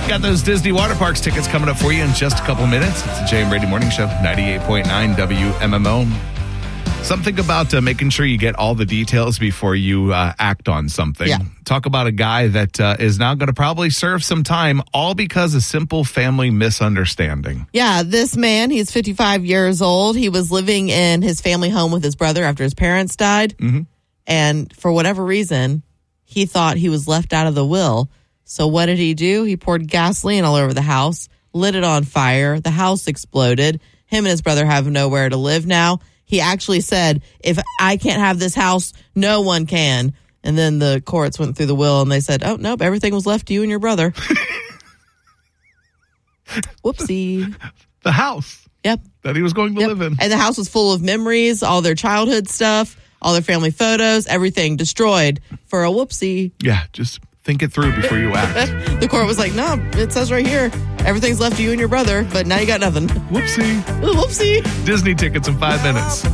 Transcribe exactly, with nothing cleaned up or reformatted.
Got those Disney water parks tickets coming up for you in just a couple minutes. It's the Jay and Brady Morning Show, ninety-eight point nine W M M O. Something about uh, making sure you get all the details before you uh, act on something. Yeah. Talk about a guy that uh, is now going to probably serve some time, all because of simple family misunderstanding. Yeah, this man, he's fifty-five years old. He was living in his family home with his brother after his parents died. Mm-hmm. And for whatever reason, he thought he was left out of the will. So what did he do? He poured gasoline all over the house, lit it on fire. The house exploded. Him and his brother have nowhere to live now. He actually said, if I can't have this house, no one can. And then the courts went through the will and they said, oh, nope, everything was left to you and your brother. Whoopsie. The house. Yep. That he was going to yep. live in. And the house was full of memories, all their childhood stuff, all their family photos, everything destroyed for a whoopsie. Yeah, just think it through before you act. The court was like, no, it says right here, everything's left to you and your brother, but now you got nothing. Whoopsie. Whoopsie. Disney tickets in five minutes.